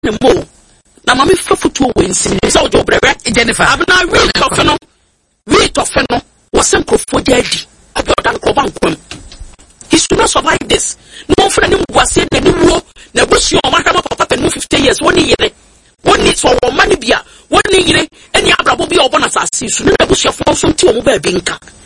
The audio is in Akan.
ne mo na mama fa futu wo nsim so ojo brebe Jennifer abna we tofeno was enkrofo jadi adodan ko bankwam. He should not survive this. No friend was saying the new na bushi o mahama papa 50 years 1 year. 1 need for money bia 1 year any abrabo bi obona asase su na bushi afo so nti o mo ba bi nka.